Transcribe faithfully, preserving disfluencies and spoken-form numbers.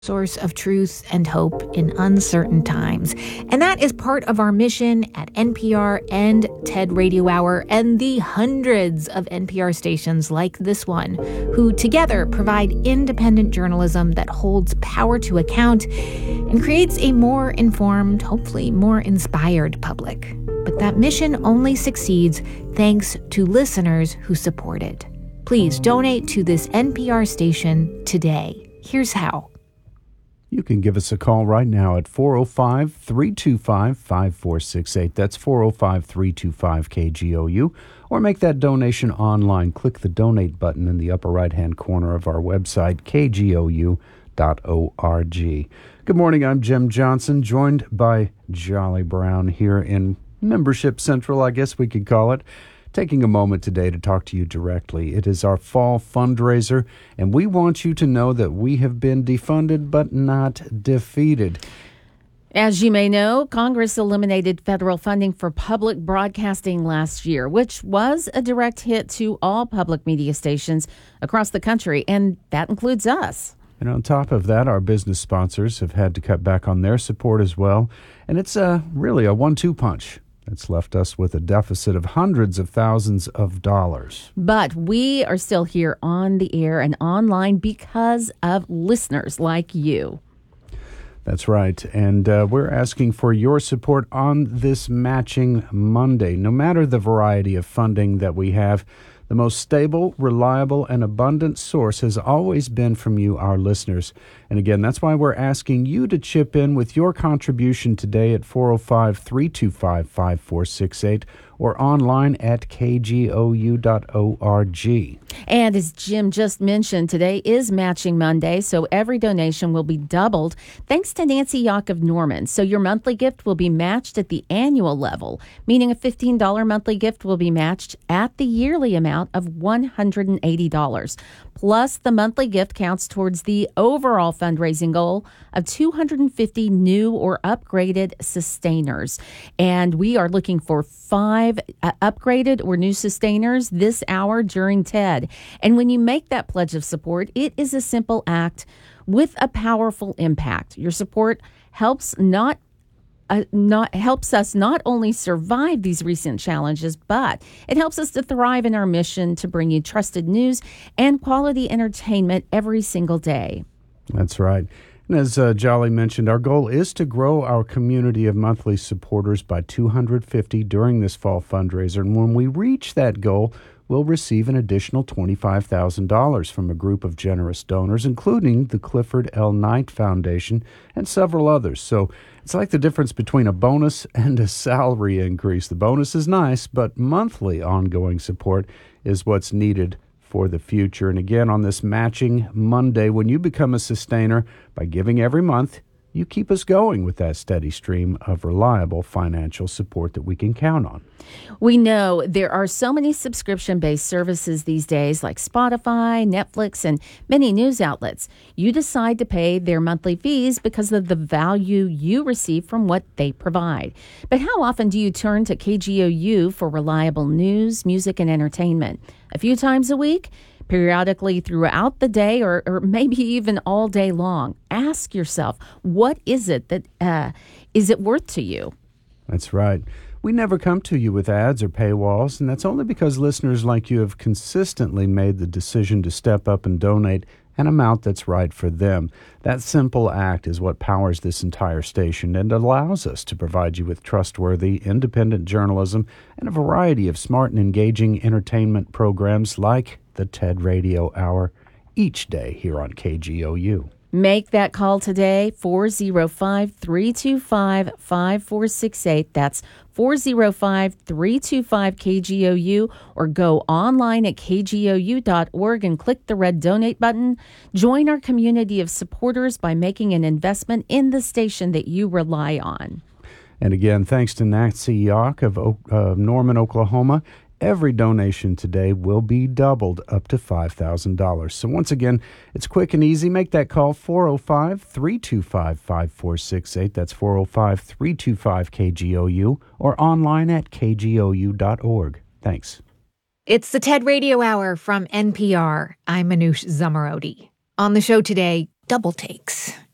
Source of truth and hope in uncertain times. And that is part of our mission at N P R and TED Radio Hour and the hundreds of N P R stations like this one, who together provide independent journalism that holds power to account and creates a more informed, hopefully more inspired public. But that mission only succeeds thanks to listeners who support it. Please donate to this N P R station today. Here's how. You can give us a call right now at four oh five, three two five, five four six eight. That's four oh five, three two five, K G O U. Or make that donation online. Click the donate button in the upper right-hand corner of our website, k g o u dot org. Good morning, I'm Jim Johnson, joined by Jolly Brown here in Membership Central, I guess we could call it. Taking a moment today to talk to you directly. It is our fall fundraiser, and we want you to know that we have been defunded but not defeated. As you may know, Congress eliminated federal funding for public broadcasting last year, which was a direct hit to all public media stations across the country, and that includes us. And on top of that, our business sponsors have had to cut back on their support as well, and it's a, really a one two punch. It's left us with a deficit of hundreds of thousands of dollars. But we are still here on the air and online because of listeners like you. That's right. And uh, we're asking for your support on this Matching Monday. No matter the variety of funding that we have, the most stable, reliable, and abundant source has always been from you, our listeners. And again, that's why we're asking you to chip in with your contribution today at four oh five, three two five, five four six eight or online at k g o u dot org. And as Jim just mentioned, today is Matching Monday, so every donation will be doubled thanks to Nancy Yock of Norman. So your monthly gift will be matched at the annual level, meaning a fifteen dollars monthly gift will be matched at the yearly amount of one hundred eighty dollars. Plus, the monthly gift counts towards the overall fundraising goal of two hundred fifty new or upgraded sustainers. And we are looking for five uh, upgraded or new sustainers this hour during TED. And when you make that pledge of support, it is a simple act with a powerful impact. Your support helps not Uh, not helps us not only survive these recent challenges, but it helps us to thrive in our mission to bring you trusted news and quality entertainment every single day. That's right. And as uh, Jolly mentioned, our goal is to grow our community of monthly supporters by two hundred fifty during this fall fundraiser. And when we reach that goal, we'll receive an additional twenty-five thousand dollars from a group of generous donors, including the Clifford L. Knight Foundation and several others. So it's like the difference between a bonus and a salary increase. The bonus is nice, but monthly ongoing support is what's needed for the future. And again, on this Matching Monday, when you become a sustainer by giving every month, you keep us going with that steady stream of reliable financial support that we can count on. We know there are so many subscription-based services these days like Spotify, Netflix, and many news outlets. You decide to pay their monthly fees because of the value you receive from what they provide. But how often do you turn to K G O U for reliable news, music, and entertainment? A few times a week? Periodically throughout the day, or, or maybe even all day long. Ask yourself, what is it that uh, is it worth to you? That's right. We never come to you with ads or paywalls, and that's only because listeners like you have consistently made the decision to step up and donate an amount that's right for them. That simple act is what powers this entire station and allows us to provide you with trustworthy, independent journalism and a variety of smart and engaging entertainment programs like the TED Radio Hour each day here on K G O U. Make that call today, four oh five, three two five, five four six eight. That's four oh five, three two five, K G O U, or go online at k g o u dot org and click the red donate button. Join our community of supporters by making an investment in the station that you rely on. And again, thanks to Nancy Yock of uh, Norman, Oklahoma. Every donation today will be doubled up to five thousand dollars. So once again, it's quick and easy. Make that call, four oh five, three two five, five four six eight. That's four oh five, three two five, K G O U or online at k g o u dot org. Thanks. It's the TED Radio Hour from N P R. I'm Manoush Zomorodi. On the show today, double takes.